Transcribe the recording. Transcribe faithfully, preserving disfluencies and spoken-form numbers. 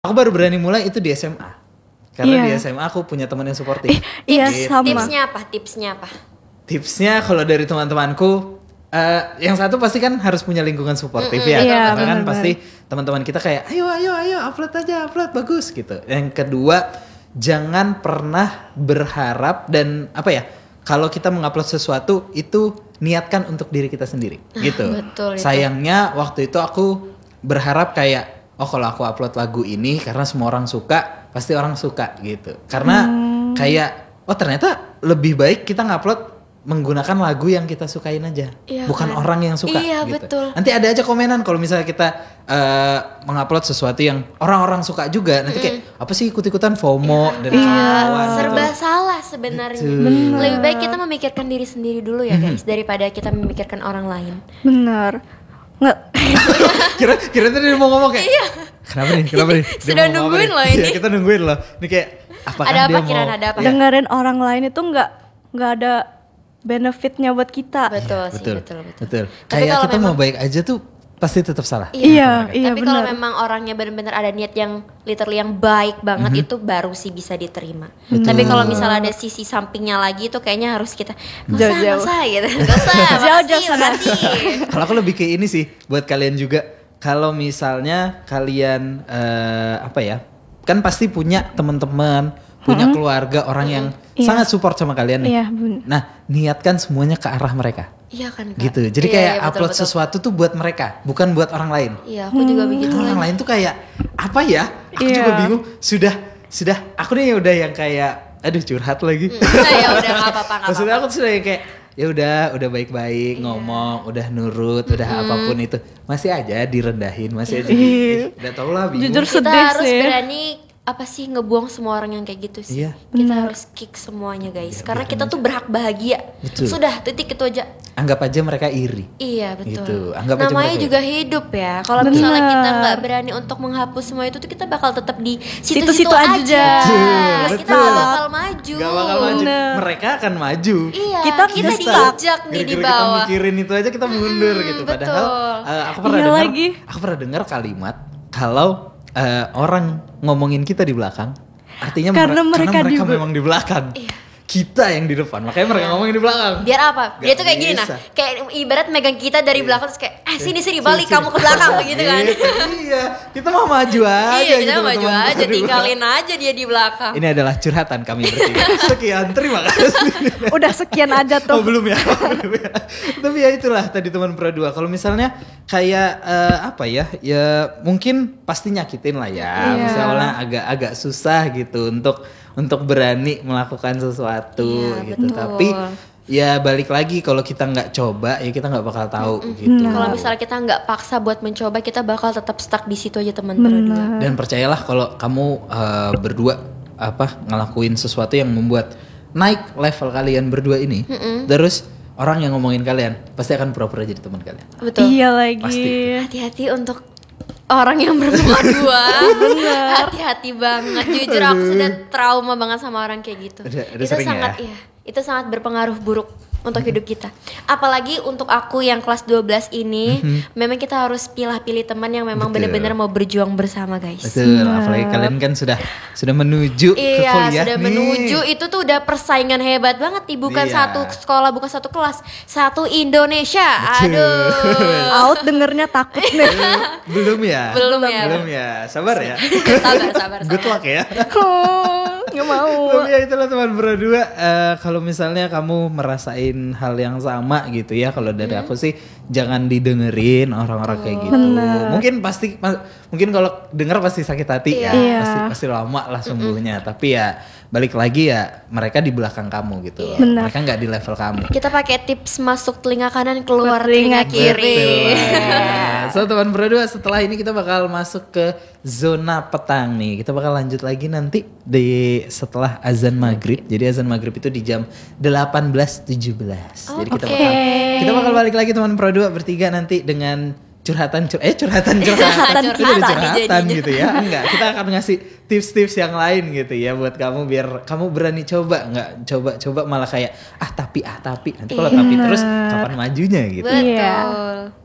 Aku baru berani mulai itu di S M A. Karena Iya. di S M A aku punya teman yang suportif. Eh, iya Gitu. sama. Tipsnya apa? Tipsnya apa? Tipsnya kalau dari teman-temanku, uh, yang satu pasti kan harus punya lingkungan suportif Mm-mm, ya. iya, Karena kan benar-benar. pasti teman-teman kita kayak, ayo ayo ayo upload aja, upload bagus gitu. Yang kedua, jangan pernah berharap dan apa ya? Kalau kita mengupload sesuatu itu niatkan untuk diri kita sendiri, gitu. Betul itu. Sayangnya waktu itu aku berharap kayak, oh kalau aku upload lagu ini karena semua orang suka, pasti orang suka gitu. Karena Hmm. kayak, oh ternyata lebih baik kita ngupload menggunakan lagu yang kita sukain aja, Iya bukan kan? orang yang suka. Iya, gitu. betul. Nanti ada aja komenan kalau misalnya kita uh, mengupload sesuatu yang orang-orang suka juga, nanti kayak apa sih ikut-ikutan FOMO dan Iya. kawan-kawan Serba gitu. salah sebenarnya. Betul. Benar. Lebih baik kita memikirkan diri sendiri dulu ya guys, daripada kita memikirkan orang lain. Bener. Nggak. kira kira tadi dia mau ngomong kayak kenapa nih kenapa nih Dia Sudah mau ngomong apa nungguin nih? loh ini. Iya, kita nungguin loh ini kayak apakah Ada apa, dia mau Kiran? Ada apa? Iya, Dengerin orang lain itu nggak nggak ada benefitnya buat kita. Betul sih, betul betul betul. betul Tapi kayak kalau kita memang- mau baik aja tuh pasti tetap salah. Iya, iya Tapi kalau benar. memang orangnya benar-benar ada niat yang literally yang baik banget Mhm. itu baru sih bisa diterima. Tapi kalau misalnya ada sisi sampingnya lagi itu kayaknya harus kita nggak usah, nggak Jauh-jauh. usah gitu. Nggak usah, Jauh-jauh makasih, sana. makasih. Kalau aku lebih kayak ini sih buat kalian juga. Kalau misalnya kalian eh, apa ya, kan pasti punya teman-teman, punya keluarga, orang yang Iya. sangat support sama kalian nih. Iya, bener. Nah, niatkan semuanya ke arah mereka. Iya kan Kak? Gitu. Jadi Iya, kayak iya, betul, upload betul. sesuatu tuh buat mereka, bukan buat orang lain. Iya, aku juga begitu Orang lagi. lain tuh kayak apa ya? Aku Iya. juga bingung. Sudah, sudah. Aku nih udah yang kayak, aduh curhat lagi. Nah, ya udah nggak apa-apa, nggak Maksudnya apa-apa. aku tuh sudah yang kayak, ya udah, udah baik-baik ngomong, udah nurut, udah apapun itu, masih aja direndahin, masih aja. Iya. Di, udah tau lah bingung. Jujur Kita sedih harus sih. berani apa sih ngebuang semua orang yang kayak gitu sih. Iya. Kita Benar. harus kick semuanya guys. Iya, Karena biarin kita aja. tuh berhak bahagia. Betul. Sudah, titik itu aja. Anggap aja mereka iri. Iya betul. Gitu, anggap aja Namanya mereka juga hidup ya. Kalau Benar. misalnya kita nggak berani untuk menghapus semua itu tuh kita bakal tetap di situ-situ Situ-situ aja. aja. Terus kita Betul. nggak bakal maju. Gak bakal maju. Bener. Mereka akan maju. Iya. Kita Kita, bisa. diinjak nih di Gara-gara kita bawah. mikirin itu aja kita mundur Hmm, gitu. betul. Padahal eh, aku pernah Iya dengar, lagi. aku pernah dengar kalimat kalau eh, orang ngomongin kita di belakang, artinya Karena mere- mereka karena mereka di be- memang di belakang. Iya. Kita yang di depan, makanya mereka ngomongin di belakang. Biar apa? Dia Gak tuh kayak gini nah, bisa. kayak ibarat megang kita dari belakang terus kayak, eh sini sini balik Sini, kamu ke sini. belakang begitu kan? Gitu, iya, kita mau maju aja. Iya, kita gitu, maju teman-teman aja, berdua. tinggalin aja dia di belakang. Ini adalah curhatan kami bertiga. Sekian, terima kasih. Udah sekian aja Oh tuh. belum ya, belum ya. Tapi ya itulah tadi teman Pro dua. Kalau misalnya kayak eh, apa ya, ya mungkin pasti nyakitin lah ya. Iya. Misalnya agak-agak susah gitu untuk untuk berani melakukan sesuatu Iya, gitu. betul. Tapi ya balik lagi kalau kita nggak coba ya kita nggak bakal tahu gitu. Kalau misalnya kita nggak paksa buat mencoba, kita bakal tetap stuck di situ aja teman berdua. Dan percayalah kalau kamu eh, berdua apa ngelakuin sesuatu yang membuat naik level kalian berdua ini, terus orang yang ngomongin kalian pasti akan pura-pura jadi teman kalian. Betul. Iya lagi. Pasti. Hati-hati untuk orang yang bermuka dua. Hati-hati banget. Jujur aku sudah trauma banget sama orang kayak gitu. Udah- udah itu sering sangat ya? iya, itu sangat berpengaruh buruk untuk hidup kita. Apalagi untuk aku yang kelas dua belas ini, memang kita harus pilih-pilih teman yang memang Betul. benar-benar mau berjuang bersama, guys. Betul, apalagi kalian kan sudah sudah menuju ke Iya, kuliah sudah nih. menuju itu tuh udah persaingan hebat banget nih, bukan Iya. satu sekolah, bukan satu kelas, satu Indonesia. Betul. Aduh. Out dengernya takut nih. Belum ya? Belum ya. Belum ya. Sabar ya. sabar, sabar, Good sabar. luck ya. Oh, nggak mau. Tapi ya itulah teman berdua. Eh, kalau misalnya kamu merasain hal yang sama gitu ya, kalau dari aku sih jangan didengerin orang-orang kayak gitu. Mungkin pasti, ma- mungkin kalau denger pasti sakit hati ya, Iya. pasti pasti lama lah sembuhnya. Tapi ya balik lagi ya mereka di belakang kamu gitu. Benar. Mereka nggak di level kamu. Kita pakai tips masuk telinga kanan, keluar Keluar telinga, telinga kiri. Betul. So teman berdua, setelah ini kita bakal masuk ke zona petang nih. Kita bakal lanjut lagi nanti di setelah azan maghrib. Jadi azan maghrib itu di jam delapan belas tujuh belas. Jadi kita oke. bakal kita bakal balik lagi teman Pro dua bertiga nanti dengan curhatan cur eh curhatan curhatan Curhatan Ini udah curhatan jadinya. gitu ya. Enggak, kita akan ngasih tips-tips yang lain gitu ya buat kamu biar kamu berani coba, enggak coba-coba malah kayak ah tapi ah tapi nanti kalau tapi terus kapan majunya gitu. Betul. Iya.